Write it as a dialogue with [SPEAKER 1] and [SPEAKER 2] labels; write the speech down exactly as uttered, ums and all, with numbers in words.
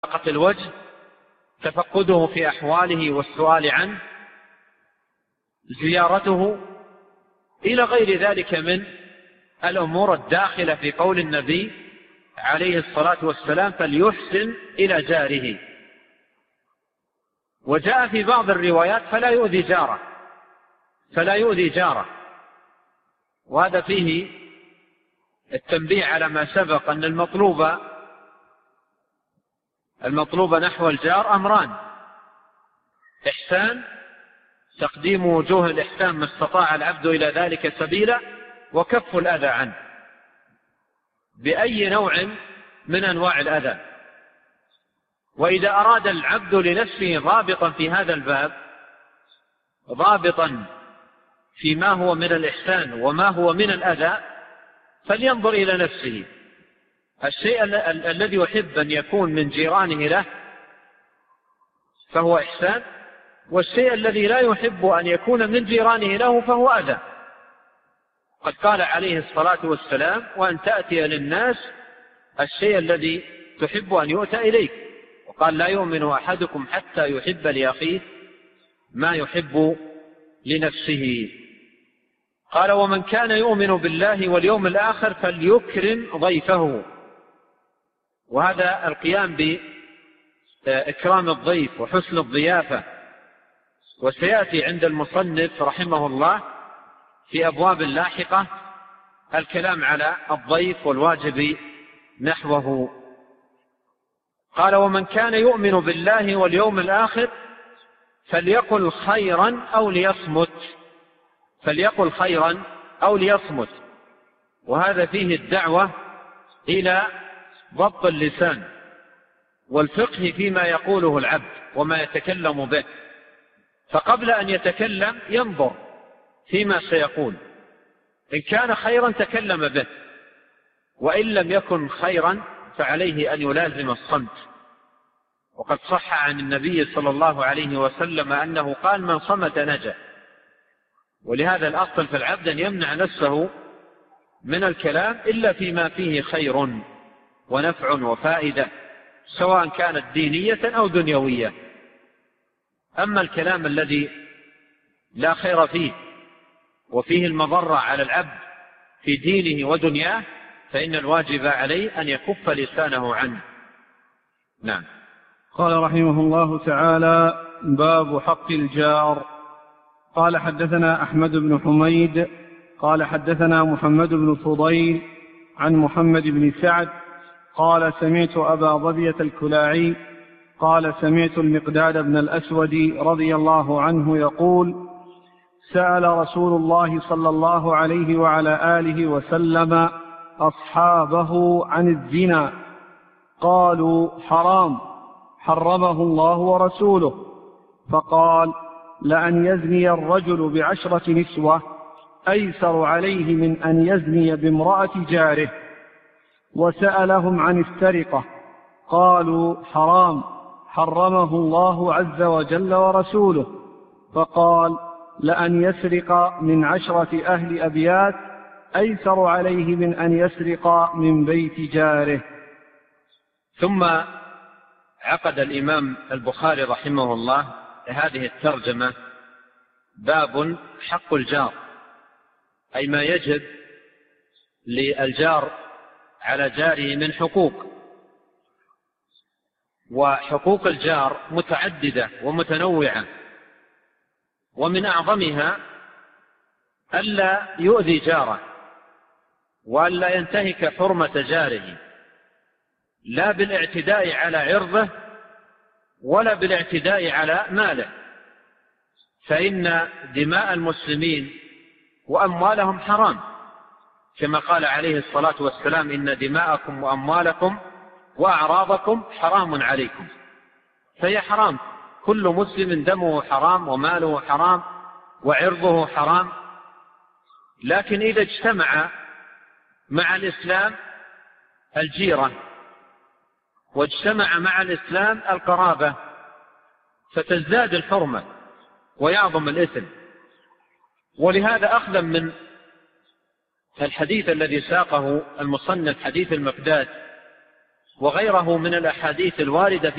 [SPEAKER 1] الوجه، تفقده في أحواله والسؤال عنه، زيارته، إلى غير ذلك من الأمور الداخلة في قول النبي عليه الصلاة والسلام: فليحسن إلى جاره. وجاء في بعض الروايات: فلا يؤذي جاره، فلا يؤذي جاره. وهذا فيه التنبيه على ما سبق أن المطلوب المطلوب نحو الجار أمران: إحسان، تقديم وجوه الإحسان ما استطاع العبد إلى ذلك سبيلا، وكف الأذى عنه بأي نوع من أنواع الأذى. وإذا أراد العبد لنفسه ضابطا في هذا الباب، ضابطا فيما هو من الإحسان وما هو من الأذى، فلينظر إلى نفسه. الشيء ال- ال- الذي يحب أن يكون من جيرانه له فهو إحسان، والشيء الذي لا يحب أن يكون من جيرانه له فهو أذى. قد قال عليه الصلاة والسلام: وأن تأتي للناس الشيء الذي تحب أن يؤتى إليك. وقال: لا يؤمن أحدكم حتى يحب لأخيه ما يحب لنفسه. قال: ومن كان يؤمن بالله واليوم الآخر فليكرم ضيفه. وهذا القيام بإكرام الضيف وحسن الضيافة، وسيأتي عند المصنف رحمه الله في أبواب لاحقة الكلام على الضيف والواجب نحوه. قال: ومن كان يؤمن بالله واليوم الآخر فليقل خيرا أو ليصمت، فليقل خيرا أو ليصمت. وهذا فيه الدعوة إلى ضبط اللسان والفقه فيما يقوله العبد وما يتكلم به، فقبل أن يتكلم ينظر فيما سيقول، إن كان خيرا تكلم به، وإن لم يكن خيرا فعليه أن يلازم الصمت. وقد صح عن النبي صلى الله عليه وسلم أنه قال: من صمت نجا. ولهذا الأصل في العبد أن يمنع نفسه من الكلام إلا فيما فيه خير ونفع وفائدة، سواء كانت دينية أو دنيوية. أما الكلام الذي لا خير فيه وفيه المضرة على العبد في دينه ودنياه فإن الواجب عليه أن يكف لسانه عنه. نعم.
[SPEAKER 2] قال رحمه الله تعالى: باب حق الجار. قال: حدثنا أحمد بن حميد قال: حدثنا محمد بن فضيل عن محمد بن سعد قال: سمعت أبا ظبية الكلاعي قال: سمعت المقداد بن الأسود رضي الله عنه يقول: سأل رسول الله صلى الله عليه وعلى آله وسلم أصحابه عن الزنا، قالوا: حرام، حرمه الله ورسوله. فقال: لأن يزني الرجل بعشرة نسوة أيسر عليه من أن يزني بامرأة جاره. وسألهم عن السرقة، قالوا: حرام، حرمه الله عز وجل ورسوله. فقال: لأن يسرق من عشرة أهل أبيات أيسر عليه من أن يسرق من بيت جاره.
[SPEAKER 1] ثم عقد الإمام البخاري رحمه الله هذه الترجمة: باب حق الجار، أي ما يجب للجار على جاره من حقوق. وحقوق الجار متعددة ومتنوعة، ومن أعظمها ألا يؤذي جاره، وألا ينتهك حرمة جاره، لا بالاعتداء على عرضه ولا بالاعتداء على ماله، فإن دماء المسلمين وأموالهم حرام، كما قال عليه الصلاة والسلام: إن دماءكم وأموالكم وأعراضكم حرام عليكم. فهي حرام، كل مسلم دمه حرام وماله حرام وعرضه حرام. لكن إذا اجتمع مع الإسلام الجيرة واجتمع مع الإسلام القرابة فتزداد الحرمة ويعظم الإثم. ولهذا أخذا من الحديث الذي ساقه المصنف، حديث المقداد وغيره من الأحاديث الواردة